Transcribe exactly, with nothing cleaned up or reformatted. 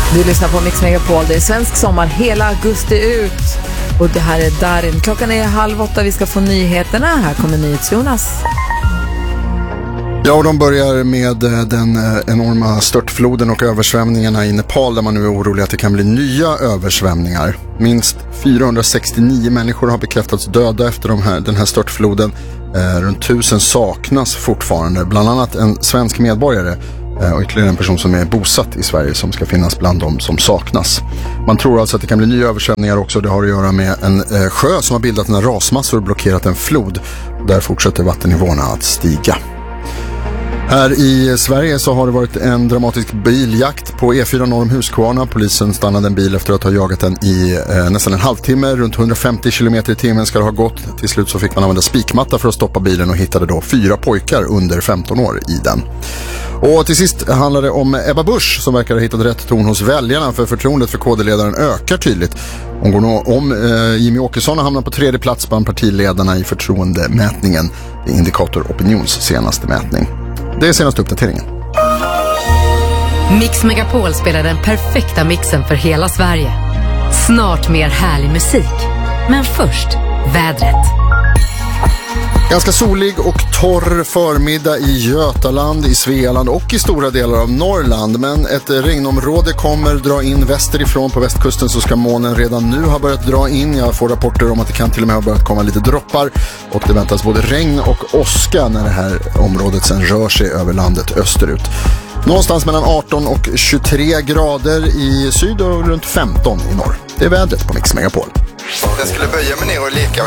Du lyssnar på Mix Megapol. Det är svensk sommar hela augusti ut. Och det här är Darin. Klockan är halv åtta. Vi ska få nyheterna. Här kommer NyhetsJonas. Ja, och de börjar med den enorma störtfloden och översvämningarna i Nepal, där man nu är orolig att det kan bli nya översvämningar. Minst fyrahundrasextionio människor har bekräftats döda efter de här, den här störtfloden. Eh, runt tusen saknas fortfarande, bland annat en svensk medborgare eh, och ytterligare en person som är bosatt i Sverige som ska finnas bland dem som saknas. Man tror alltså att det kan bli nya översvämningar också. Det har att göra med en eh, sjö som har bildat några rasmassor och blockerat en flod. Där fortsätter vattennivåerna att stiga. Här i Sverige så har det varit en dramatisk biljakt på E fyra norr om Huskvarna. Polisen stannade en bil efter att ha jagat den i eh, nästan en halvtimme. Runt hundrafemtio kilometer i timmen ska det ha gått. Till slut så fick man använda spikmatta för att stoppa bilen och hittade då fyra pojkar under femton år i den. Och till sist handlar det om Ebba Busch som verkar ha hittat rätt ton hos väljarna, för förtroendet för K D-ledaren ökar tydligt. Hon går nog om eh, Jimmy Åkesson och hamnar på tredje plats bland partiledarna i förtroendemätningen. Det är Indikator Opinions senaste mätning. Det är senaste uppdateringen. Mix Megapol spelar den perfekta mixen för hela Sverige. Snart mer härlig musik. Men först, vädret. Ganska solig och torr förmiddag i Götaland, i Svealand och i stora delar av Norrland. Men ett regnområde kommer dra in västerifrån. På västkusten så ska molnen redan nu ha börjat dra in. Jag får rapporter om att det kan till och med ha börjat komma lite droppar. Och det väntas både regn och åska när det här området sen rör sig över landet österut. Någonstans mellan arton och tjugotre grader i syd och runt femton i norr. Det är vädret på Mix Megapol. Jag skulle böja mig ner och leka